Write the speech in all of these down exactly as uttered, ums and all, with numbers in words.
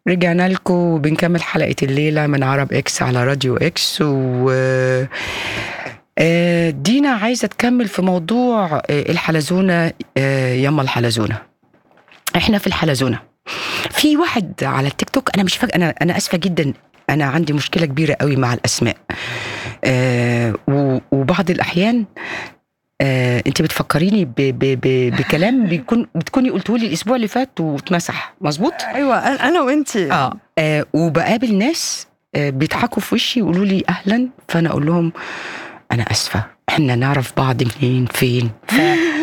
رجعنا لكم وبنكمل حلقة الليلة من عرب إكس على راديو إكس. و آه، دينا عايزة تكمل في موضوع آه، الحلزونة. آه، يما الحلزونة، احنا في الحلزونة. في واحد على التيك توك، انا مش فاكر، انا انا اسفة جدا، انا عندي مشكلة كبيرة قوي مع الاسماء. آه، و- وبعض الاحيان آه، انت بتفكريني ب ب ب بكلام بيكون بتكوني قلته لي الاسبوع اللي فات واتمسح مظبوط. ايوه انا وانتي. اه, آه وبقابل ناس آه بيضحكوا في وشي يقولوا لي اهلا، فانا اقول لهم انا اسفه، احنا نعرف بعض منين فين. ف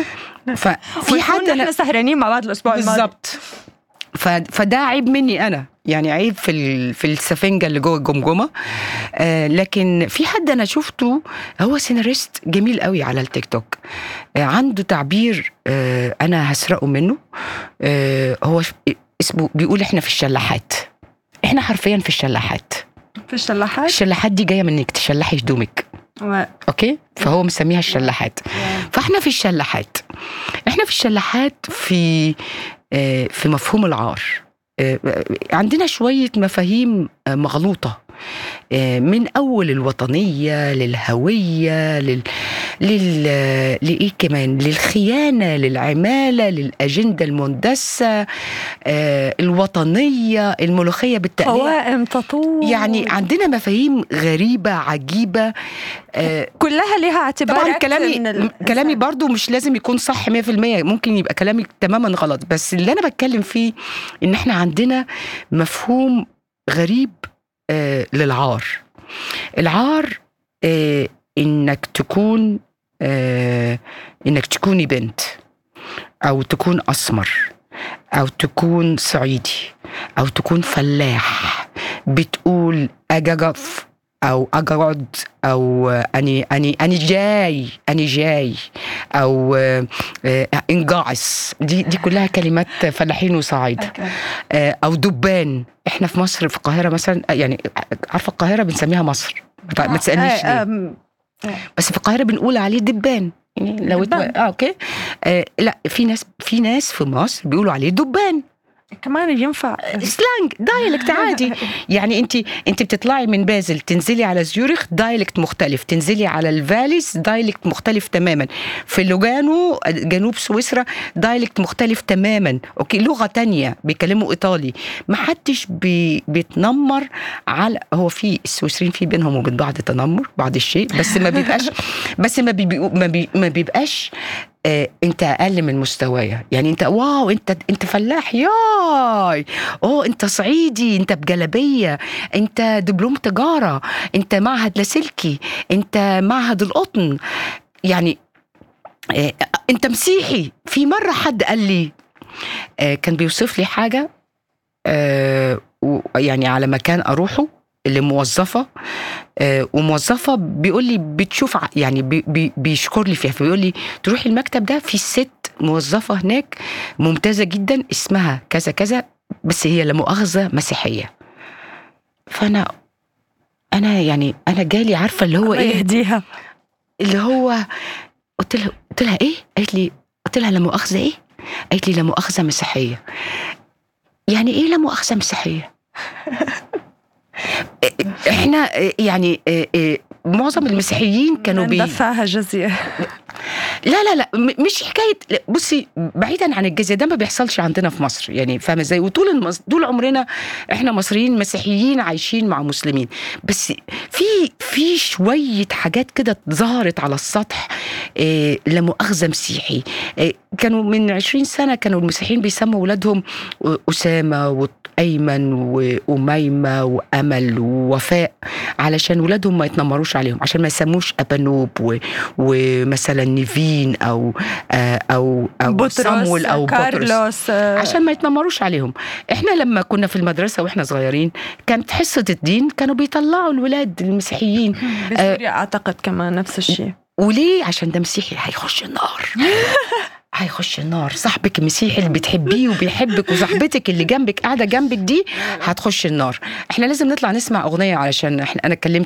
ففي حد احنا سهرانين مع بعض الاسبوع الماضي بالظبط. ف... فده عيب مني انا، يعني عيب في ال... في السفنجه اللي جوه الجمجمه. آه لكن في حد انا شفته، هو سيناريست جميل قوي على التيك توك. آه عنده تعبير آه انا هسرقه منه. آه هو ش- اسمه بيقول احنا في الشلاحات. احنا حرفيا في الشلاحات. في الشلاحات. الشلاحات دي جايه من انك تشلحي هدومك، و... اوكي؟ فهو مسميها الشلاحات. فاحنا في الشلاحات، احنا في الشلاحات في آه، في مفهوم العار. آه، عندنا شوية مفاهيم آه، مغلوطة، آه، من أول الوطنية للهوية لل... لل... لإيه كمان، للخيانة، للعمالة، للأجندة المندسة، آه، الوطنية، الملوخية بالتقليد. قوائم تطور، يعني عندنا مفاهيم غريبة عجيبة. آه، كلها لها اعتبار. طبعا أكثر كلامي من ال- كلامي برضو مش لازم يكون صح مية في المية، ممكن يبقى كلامي تماما غلط، بس اللي انا بتكلم فيه ان احنا عندنا مفهوم غريب آه للعار. العار آه انك تكون آه انك تكوني بنت، او تكون اسمر، او تكون صعيدي، او تكون فلاح بتقول اجاجف او اجرد، او اني اني اني جاي اني جاي او آه، آه، انجعص. دي دي كلها كلمات فلاحين وصعايده. آه، او دبان. احنا في مصر، في القاهره مثلا، آه، يعني عارفه القاهره بنسميها مصر، ما تسالنيش ليه، أم- بس في القاهره بنقول عليه دبان. يعني لو اتو... دبان. اه اوكي. آه لا، في ناس في ناس في مصر بيقولوا عليه دبان. كمان ينفع سلانج، دايلكت عادي. يعني انت انت بتطلعي من بازل تنزلي على زيورخ، دايلكت مختلف. تنزلي على الفاليس، دايلكت مختلف تماما. في لوجانو جنوب سويسرا، دايلكت مختلف تماما. اوكي، لغة تانية، بيكلموا ايطالي. ما حدش بي بيتنمر على، هو في السويسريين في بينهم وبين بعض تنمر بعض الشيء، بس ما بيبقاش بس ما, بيبقى ما, بي ما بيبقاش آه، انت اقل من مستوايا. يعني انت واو، انت انت فلاح، ياي، اوه انت صعيدي، انت بجلبيه، انت دبلوم تجاره، انت معهد لاسلكي، انت معهد القطن. يعني آه، انت مسيحي. في مره حد قال لي آه، كان بيوصف لي حاجه، آه، و- يعني على مكان اروحه لموظفه، آه، وموظفه بيقول لي بتشوف ع- يعني بي بي بيشكر لي فيها، فبيقول لي تروحي المكتب ده، في ست موظفه هناك ممتازه جدا اسمها كذا كذا، بس هي لا مؤاخذه مسيحيه. فانا انا يعني انا جالي، عارفه اللي هو الله ايه، يهديها. اللي هو قلت لها قلت لها ايه، قالت لي، قلت لها لا مؤاخذه ايه، قالت لي لا مؤاخذه مسيحيه. يعني ايه لا مؤاخذه مسيحيه؟ احنا يعني معظم المسيحيين كانوا بي ندفعها جزية. لا لا لا م- مش حكايه. لا، بصي، بعيدا عن الجزيه، ده ما بيحصلش عندنا في مصر، يعني فاهمه ازاي؟ وطول المص... طول عمرنا احنا مصريين مسيحيين عايشين مع مسلمين، بس في في شويه حاجات كده ظهرت على السطح. إيه لا مؤاخذه مسيحي. إيه، كانوا من عشرين سنه كانوا المسيحيين بيسموا اولادهم اسامه وايمن واميمه وامل ووفاء، علشان ولادهم ما يتنمروش عليهم، عشان ما يسموش ابانوب و... ومثلا نيفين او او او بطرس، صامويل او بطرس، كارلوس، آه، عشان ما يتنمروش عليهم. احنا لما كنا في المدرسه واحنا صغيرين، كانت حصه الدين كانوا بيطلعوا الولاد المسيحيين. بسوريا اعتقد كمان نفس الشيء. وليه؟ عشان ده مسيحي هيخش النار. هيخش النار. صاحبك المسيحي اللي بتحبيه وبيحبك، وصاحبتك اللي جنبك قاعده جنبك دي هتخش النار. احنا لازم نطلع نسمع اغنيه، علشان احنا انا اتكلمت